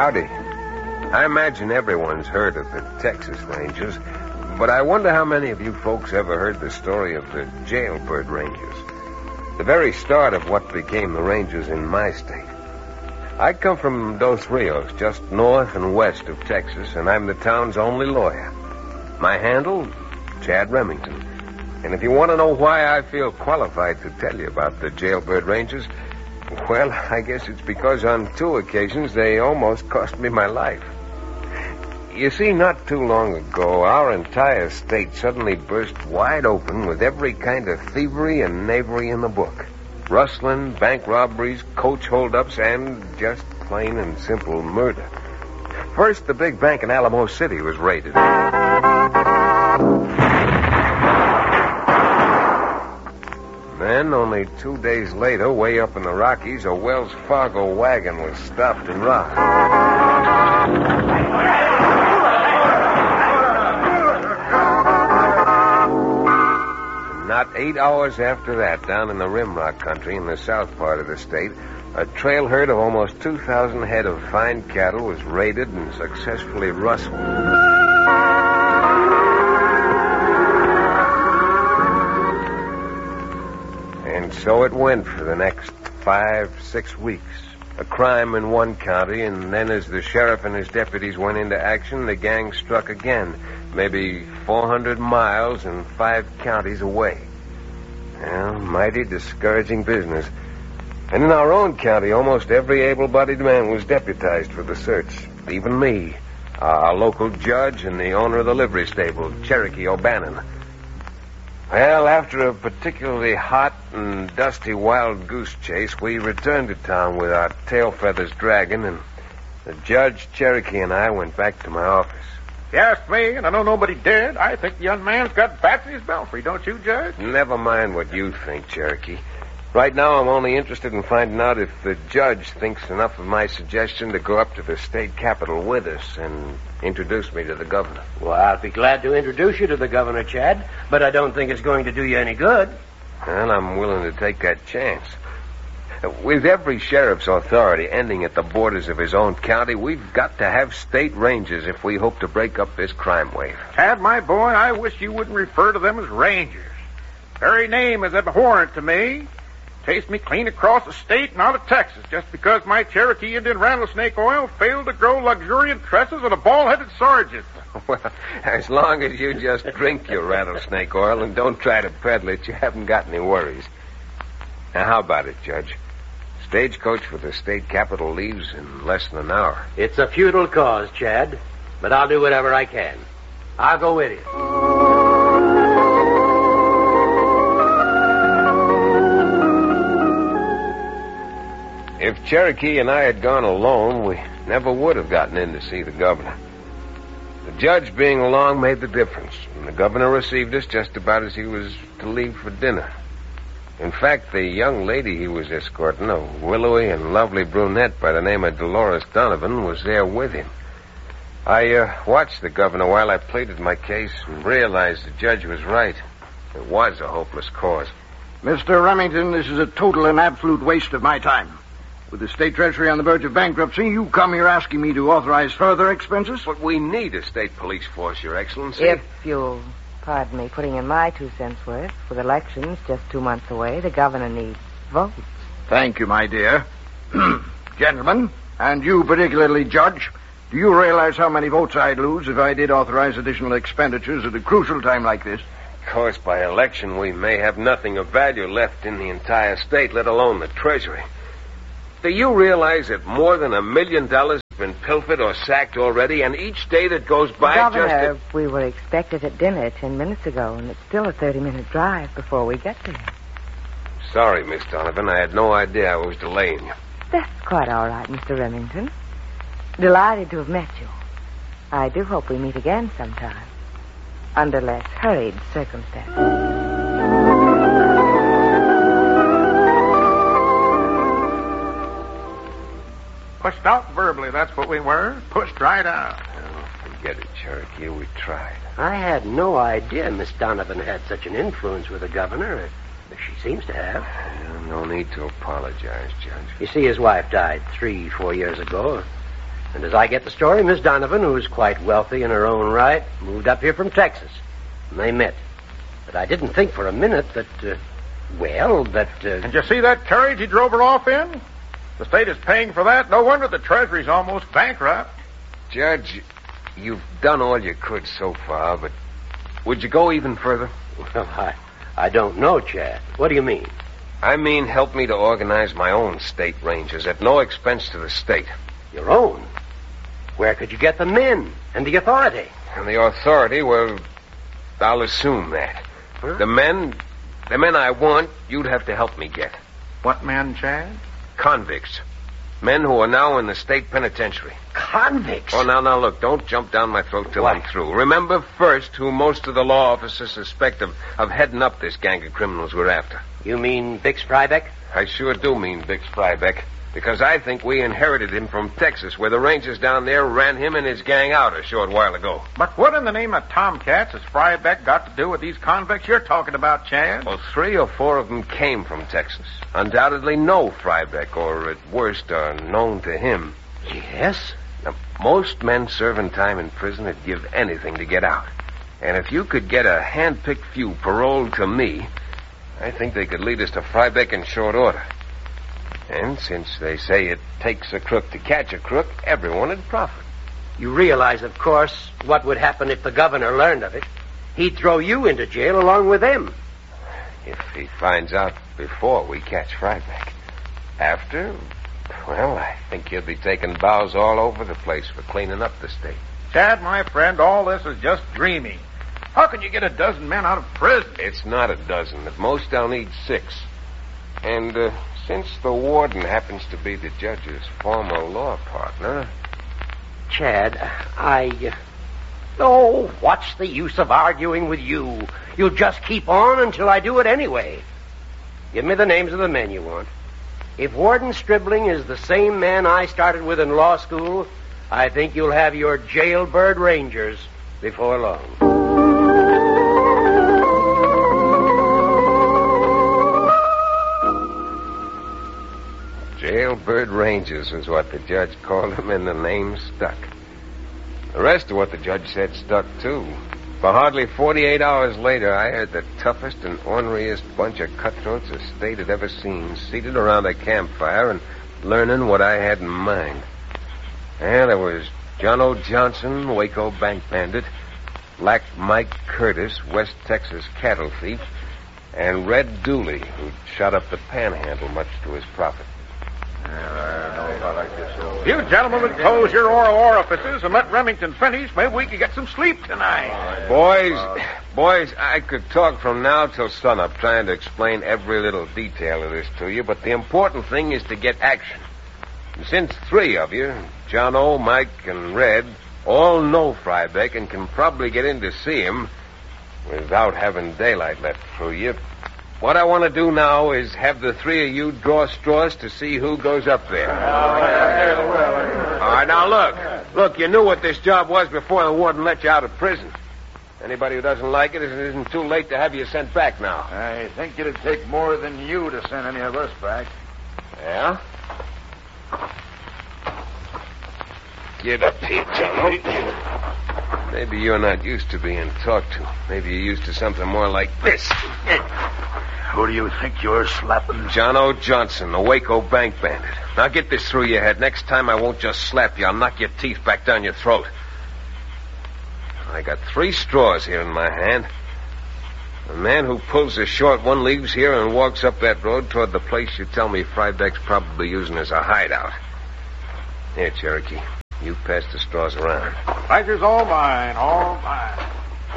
Howdy. I imagine everyone's heard of the Texas Rangers, but I wonder how many of you folks ever heard the story of the Jailbird Rangers, the very start of what became the Rangers in my state. I come from Dos Rios, just north and west of Texas, and I'm the town's only lawyer. My handle, Chad Remington. And if you want to know why I feel qualified to tell you about the Jailbird Rangers, well, I guess it's because on 2 occasions they almost cost me my life. You see, not too long ago, our entire state suddenly burst wide open with every kind of thievery and knavery in the book. Rustling, bank robberies, coach holdups, and just plain and simple murder. First, the big bank in Alamo City was raided. Then, only 2 days later, way up in the Rockies, a Wells Fargo wagon was stopped and robbed. Not 8 hours after that, down in the Rimrock country in the south part of the state, a trail herd of almost 2,000 head of fine cattle was raided and successfully rustled. And so it went for the next 5-6 weeks. A crime in one county, and then as the sheriff and his deputies went into action, the gang struck again, maybe 400 miles and 5 counties away. Well, mighty discouraging business. And in our own county, almost every able-bodied man was deputized for the search. Even me, our local judge, and the owner of the livery stable, Cherokee O'Bannon. Well, after a particularly hot and dusty wild goose chase, we returned to town with our tail feathers dragging, and the judge, Cherokee, and I went back to my office. If you ask me, and I know nobody did, I think the young man's got bats in his belfry, don't you, Judge? Never mind what you think, Cherokee. Right now, I'm only interested in finding out if the judge thinks enough of my suggestion to go up to the state capitol with us and introduce me to the governor. Well, I'll be glad to introduce you to the governor, Chad, but I don't think it's going to do you any good. And I'm willing to take that chance. With every sheriff's authority ending at the borders of his own county, we've got to have state rangers if we hope to break up this crime wave. Chad, my boy, I wish you wouldn't refer to them as rangers. Very name is abhorrent to me. Chased me clean across the state and out of Texas just because my Cherokee Indian rattlesnake oil failed to grow luxuriant tresses on a bald-headed sergeant. Well, as long as you just drink your rattlesnake oil and don't try to peddle it, you haven't got any worries. Now, how about it, Judge? Stagecoach for the state capitol leaves in less than an hour. It's a futile cause, Chad, but I'll do whatever I can. I'll go with you. If Cherokee and I had gone alone, we never would have gotten in to see the governor. The judge being along made the difference, and the governor received us just about as he was to leave for dinner. In fact, the young lady he was escorting, a willowy and lovely brunette by the name of Dolores Donovan, was there with him. I watched the governor while I pleaded my case and realized the judge was right. It was a hopeless cause. Mr. Remington, this is a total and absolute waste of my time. With the state treasury on the verge of bankruptcy, you come here asking me to authorize further expenses? But we need a state police force, Your Excellency. If you'll pardon me putting in my 2 cents worth, with elections just 2 months away, the governor needs votes. Thank you, my dear. Gentlemen, and you particularly, Judge, do you realize how many votes I'd lose if I did authorize additional expenditures at a crucial time like this? Of course, by election, we may have nothing of value left in the entire state, let alone the treasury. Do you realize that more than $1 million has been pilfered or sacked already, and each day that goes by Governor, we were expected at dinner 10 minutes ago, and it's still a 30-minute drive before we get there. Sorry, Miss Donovan. I had no idea I was delaying you. That's quite all right, Mr. Remington. Delighted to have met you. I do hope we meet again sometime, under less hurried circumstances. Pushed out verbally, that's what we were. Pushed right out. Oh, forget it, Cherokee. We tried. I had no idea Miss Donovan had such an influence with the governor, as she seems to have. No need to apologize, Judge. You see, his wife died 3-4 years ago. And as I get the story, Miss Donovan, who's quite wealthy in her own right, moved up here from Texas. And they met. But I didn't think for a minute that, And you see that carriage he drove her off in? The state is paying for that. No wonder the Treasury's almost bankrupt. Judge, you've done all you could so far, but would you go even further? Well, I don't know, Chad. What do you mean? I mean, help me to organize my own state rangers at no expense to the state. Your own? Where could you get the men and the authority? And the authority, well, I'll assume that. Huh? The men I want, you'd have to help me get. What men, Chad? Convicts. Men who are now in the state penitentiary. Convicts? Oh, now, look, don't jump down my throat till What? I'm through. Remember first who most of the law officers suspect of heading up this gang of criminals we're after. You mean Bix Frybeck? I sure do mean Bix Frybeck, because I think we inherited him from Texas, where the Rangers down there ran him and his gang out a short while ago. But what in the name of Tomcats has Frybeck got to do with these convicts you're talking about, Chad? Well, 3 or 4 of them came from Texas. Undoubtedly know Frybeck, or at worst are known to him. Yes? Now, most men serving time in prison would give anything to get out. And if you could get a hand-picked few paroled to me, I think they could lead us to Frybeck in short order. And since they say it takes a crook to catch a crook, everyone would profit. You realize, of course, what would happen if the governor learned of it. He'd throw you into jail along with them. If he finds out before we catch Frybeck. After, well, I think he'll be taking bows all over the place for cleaning up the state. Chad, my friend, all this is just dreaming. How can you get a dozen men out of prison? It's not a dozen. At most, I'll need 6. And since the warden happens to be the judge's former law partner... Chad, Oh, what's the use of arguing with you? You'll just keep on until I do it anyway. Give me the names of the men you want. If Warden Stribling is the same man I started with in law school, I think you'll have your jailbird rangers before long. Jailbird Rangers is what the judge called them, and the name stuck. The rest of what the judge said stuck, too. For hardly 48 hours later, I heard the toughest and orneriest bunch of cutthroats the state had ever seen, seated around a campfire and learning what I had in mind. And there was John O. Johnson, Waco bank bandit, Black Mike Curtis, West Texas cattle thief, and Red Dooley, who'd shot up the Panhandle much to his profit. You gentlemen would close your oral orifices and let Remington finish, maybe we could get some sleep tonight. Boys, I could talk from now till sunup trying to explain every little detail of this to you, but the important thing is to get action. And since 3 of you, John O., Mike, and Red, all know Frybeck and can probably get in to see him without having daylight left through you, what I want to do now is have the 3 of you draw straws to see who goes up there. All right, now look, you knew what this job was before the warden let you out of prison. Anybody who doesn't like it, it isn't too late to have you sent back now. I think it'd take more than you to send any of us back. Yeah? Get up here, John. Maybe you're not used to being talked to. Maybe you're used to something more like this. Who do you think you're slapping? John O. Johnson, the Waco bank bandit. Now get this through your head. Next time I won't just slap you. I'll knock your teeth back down your throat. I got 3 straws here in my hand. The man who pulls the short one leaves here and walks up that road toward the place you tell me Frybeck's probably using as a hideout. Here, Cherokee. You pass the straws around. Pleasure's all mine, all mine.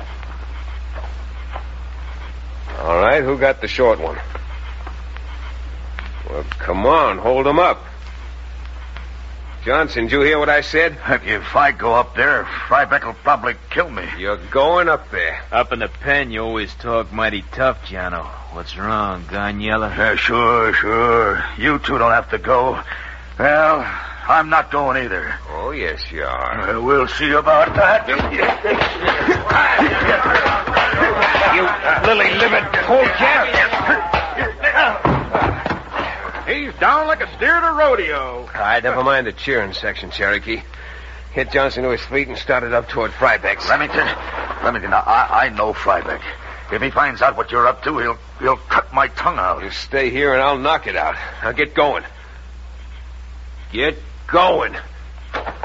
All right, who got the short one? Well, come on, hold him up. Johnson, did you hear what I said? If I go up there, Frybeck will probably kill me. You're going up there. Up in the pen, you always talk mighty tough, Jono. What's wrong, gun yellow? Sure. You 2 don't have to go. Well, I'm not going either. Oh, yes, you are. We'll see about that. You lily-livered polecat. He's down like a steer at a rodeo. All right, never mind the cheering section, Cherokee. Hit Johnson to his feet and started up toward Frybeck's. Remington, I know Frybeck. If he finds out what you're up to, he'll cut my tongue out. Just stay here and I'll knock it out. Now get going. Get going.